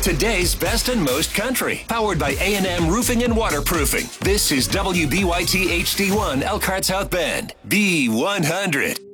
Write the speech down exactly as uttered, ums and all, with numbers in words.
Today's best and most country. Powered by A and M Roofing and Waterproofing. This is W B Y T H D one Elkhart South Bend. B one hundred.